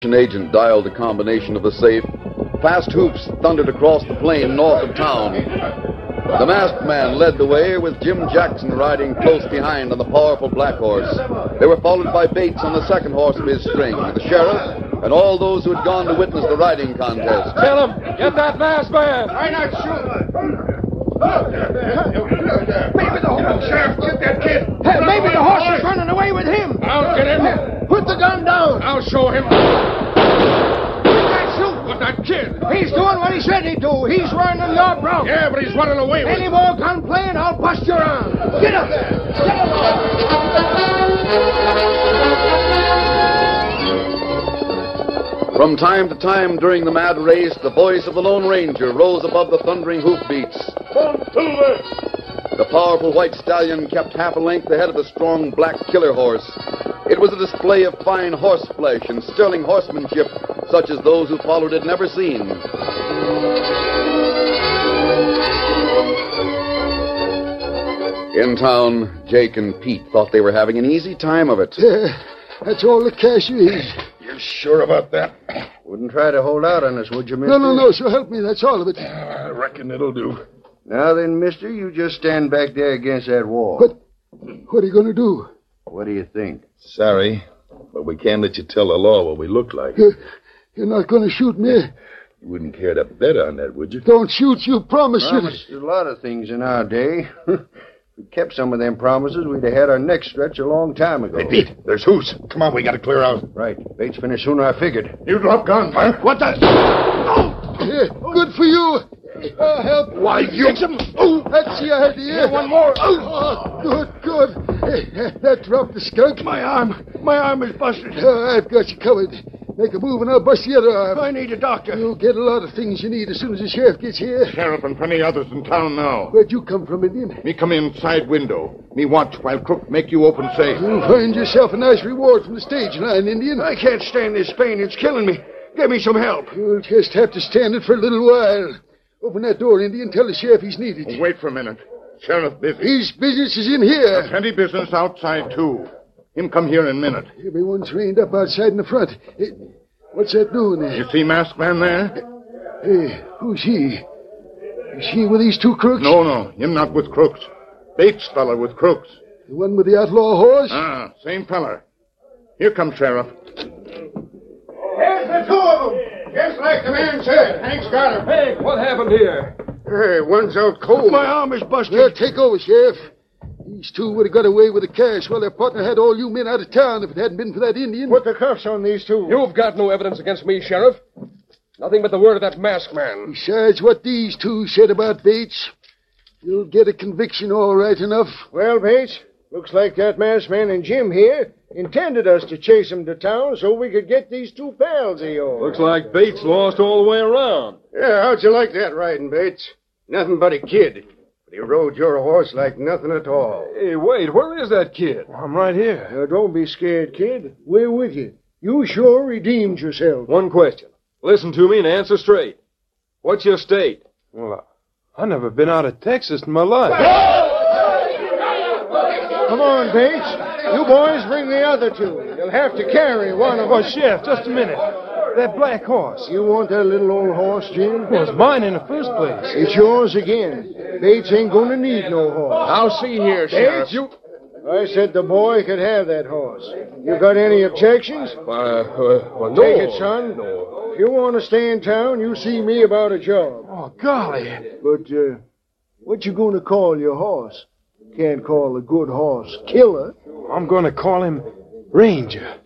An agent dialed the combination of the safe. Fast hoofs thundered across the plain north of town. The masked man led the way with Jim Jackson riding close behind on the powerful black horse. They were followed by Bates on the second horse of his string, the sheriff, and all those who had gone to witness the riding contest. Tell him, get that masked man. Why not shoot? Maybe the horse. Sheriff, get that kid. Hey, maybe the horse is running away with him. I'll get him. Put the gun down. I'll show him. We can't shoot. But that kid. He's doing what he said he'd do. He's running your bronc. Yeah, but he's running away with Any more gunplay and I'll bust your arm. Get up there. Get up there. From time to time during the mad race, the voice of the Lone Ranger rose above the thundering hoofbeats. The powerful white stallion kept half a length ahead of the strong black killer horse. It was a display of fine horse flesh and sterling horsemanship, such as those who followed had never seen. In town, Jake and Pete thought they were having an easy time of it. That's all the cash is. You sure about that? Wouldn't try to hold out on us, would you, mister? No, so help me. That's all of it. I reckon it'll do. Now then, mister, you just stand back there against that wall. What are you going to do? What do you think? Sorry, but we can't let you tell the law what we look like. You're not going to shoot me? You wouldn't care to bet on that, would you? Don't shoot, you promise. Promised a lot of things in our day. If we kept some of them promises, we'd have had our neck stretched a long time ago. Hey, Pete, there's Hoos. Come on, we got to clear out. Right. Bates finished sooner I figured. You drop gun. Huh? What the? Good for you. Help. Why, you... Oh, that's the idea. One more. Good. That dropped the skunk. My arm is busted. I've got you covered. Make a move and I'll bust the other arm. I need a doctor. You'll get a lot of things you need as soon as the sheriff gets here. Sheriff and plenty others in town now. Where'd you come from, Indian? Me come in side window. Me watch while Crook make you open safe. You'll find yourself a nice reward from the stage line, Indian. I can't stand this pain. It's killing me. Give me some help. You'll just have to stand it for a little while. Open that door, Indian. Tell the sheriff he's needed. Wait for a minute. Sheriff busy. His business is in here. Plenty business outside, too. Him come here in a minute. Everyone's reined up outside in the front. What's that doing there? You see masked man there? Hey, who's he? Is he with these two crooks? No. Him not with crooks. Bates fella with crooks. The one with the outlaw horse? Ah, same fella. Here comes Sheriff. There's the two of them. Just like the man said. Hank's got him. Hey, what happened here? Hey, one's out cold. My arm is busted. Well, take over, Sheriff. These two would have got away with the cash while their partner had all you men out of town if it hadn't been for that Indian. Put the cuffs on these two. You've got no evidence against me, Sheriff. Nothing but the word of that masked man. Besides what these two said about Bates, you'll get a conviction all right enough. Well, Bates, looks like that masked man and Jim here intended us to chase him to town so we could get these two pals of yours. Looks like Bates lost all the way around. Yeah, how'd you like that riding, Bates? Nothing but a kid. But he rode your horse like nothing at all. Hey, wait, where is that kid? I'm right here. Now, don't be scared, kid. We're with you. You sure redeemed yourself. One question. Listen to me and answer straight. What's your state? Well, I've never been out of Texas in my life. Come on, Bates. You boys bring the other two. You'll have to carry one of Oh, us. Sheriff, just a minute. That black horse. You want that little old horse, Jim? It was mine in the first place. It's yours again. Bates ain't gonna need no horse. I'll see here, Sheriff. Bates? I said the boy could have that horse. You got any objections? Well, no. Take it, son. If you want to stay in town, you see me about a job. Oh, golly. But, what you gonna call your horse? Can't call a good horse Killer. I'm going to call him Ranger.